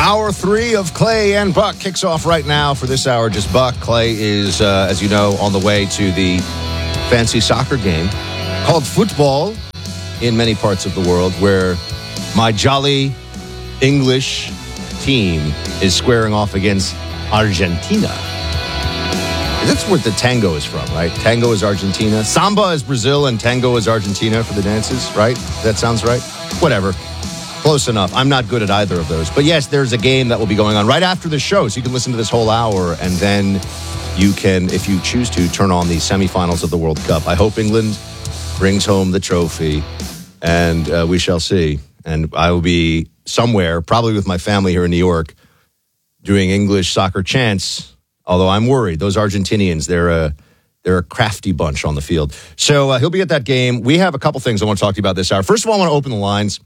Hour 3 of Clay and Buck kicks off right now. For this hour, just Buck. Clay is, as you know, on the way to the fancy soccer game called football in many parts of the world, where my jolly English team is squaring off against Argentina. That's where the tango is from, right? Tango is Argentina. Samba is Brazil, and tango is Argentina for the dances, right? That sounds right? Whatever. Close enough. I'm not good at either of those. But yes, there's a game that will be going on right after the show, so you can listen to this whole hour, and then you can, if you choose to, turn on the semifinals of the World Cup. I hope England brings home the trophy, and we shall see. And I will be somewhere, probably with my family here in New York, doing English soccer chants, although I'm worried. Those Argentinians, they're a crafty bunch on the field. So he'll be at that game. We have a couple things I want to talk to you about this hour. First of all, I want to open the lines.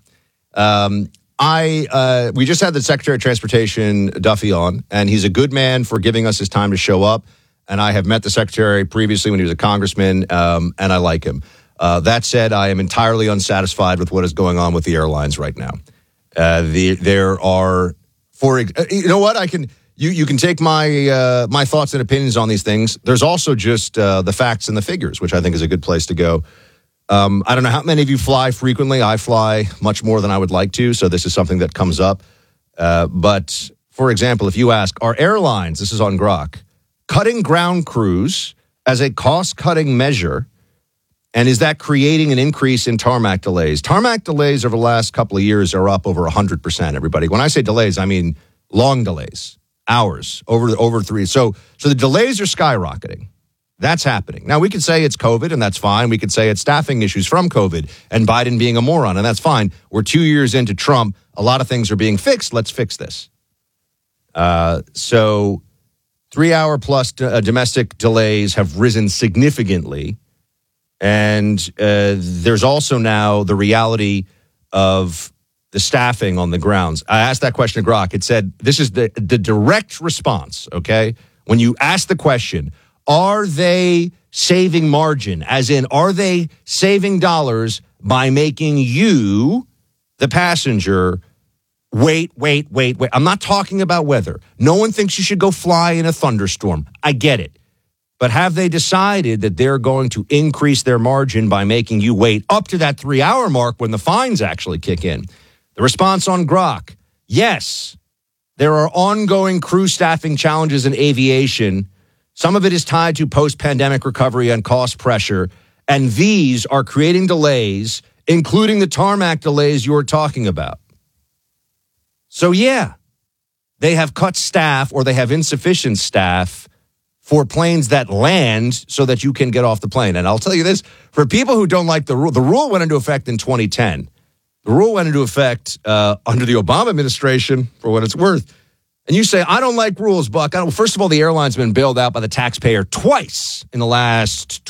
We just had the Secretary of Transportation, Duffy, on, and he's a good man for giving us his time to show up. And I have met the Secretary previously when he was a congressman, and I like him. That said, I am entirely unsatisfied with what is going on with the airlines right now. There are, you know what, you can take my thoughts and opinions on these things. There's also just the facts and the figures, which I think is a good place to go. I don't know how many of you fly frequently. I fly much more than I would like to, so this is something that comes up. But, for example, if you ask, are airlines, this is on Grok, cutting ground crews as a cost-cutting measure, and is that creating an increase in tarmac delays? Tarmac delays over the last couple of years are up over 100%, everybody. When I say delays, I mean long delays, hours, over 3. So the delays are skyrocketing. That's happening. Now, we could say it's COVID, and that's fine. We could say it's staffing issues from COVID and Biden being a moron, and that's fine. We're 2 years into Trump. A lot of things are being fixed. Let's fix this. So 3-hour plus domestic delays have risen significantly. And there's also now the reality of the staffing on the grounds. I asked that question to Grok. It said, this is the direct response, okay? When you ask the question, are they saving margin? As in, are they saving dollars by making you, the passenger, wait? I'm not talking about weather. No one thinks you should go fly in a thunderstorm. I get it. But have they decided that they're going to increase their margin by making you wait up to that 3-hour mark when the fines actually kick in? The response on Grok, yes, there are ongoing crew staffing challenges in aviation. Some of it is tied to post-pandemic recovery and cost pressure, and these are creating delays, including the tarmac delays you're talking about. So, yeah, they have cut staff or they have insufficient staff for planes that land so that you can get off the plane. And I'll tell you this, for people who don't like the rule went into effect in 2010. The rule went into effect under the Obama administration, for what it's worth. And you say, I don't like rules, Buck. First of all, the airline's been bailed out by the taxpayer twice in the last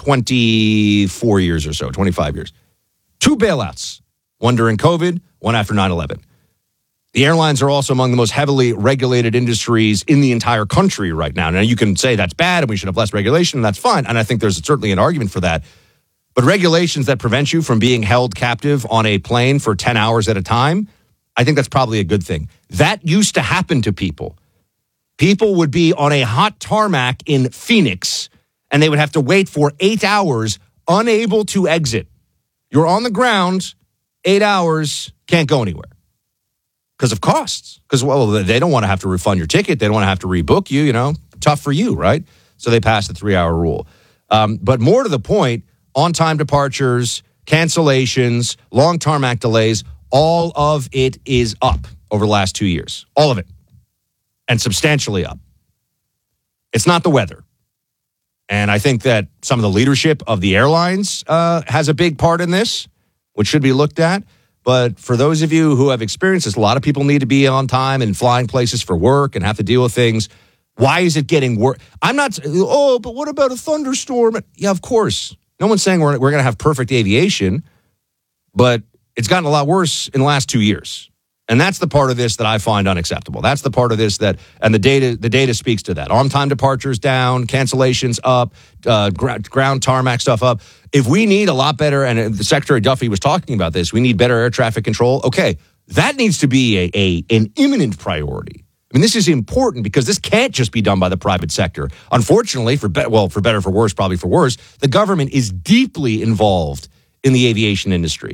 24 years or so, 25 years. 2 bailouts, one during COVID, one after 9/11. The airlines are also among the most heavily regulated industries in the entire country right now. Now, you can say that's bad and we should have less regulation, and that's fine. And I think there's certainly an argument for that. But regulations that prevent you from being held captive on a plane for 10 hours at a time, I think that's probably a good thing. That used to happen to people. People would be on a hot tarmac in Phoenix, and they would have to wait for 8 hours, unable to exit. You're on the ground, 8 hours, can't go anywhere. Because of costs. Because, well, they don't want to have to refund your ticket. They don't want to have to rebook you, Tough for you, right? So they passed the 3-hour rule. But more to the point, on-time departures, cancellations, long tarmac delays, all of it is up over the last 2 years. All of it. And substantially up. It's not the weather. And I think that some of the leadership of the airlines has a big part in this, which should be looked at. But for those of you who have experienced this, a lot of people need to be on time and flying places for work and have to deal with things. Why is it getting worse? I'm not, but what about a thunderstorm? Yeah, of course. No one's saying we're going to have perfect aviation, but it's gotten a lot worse in the last 2 years. And that's the part of this that I find unacceptable. That's the part of this that, and the data speaks to that. On-time departures down, cancellations up, ground tarmac stuff up. If we need a lot better, and the Secretary Duffy was talking about this, we need better air traffic control. Okay, that needs to be an imminent priority. I mean, this is important because this can't just be done by the private sector. Unfortunately, for better or for worse, probably for worse, the government is deeply involved in the aviation industry.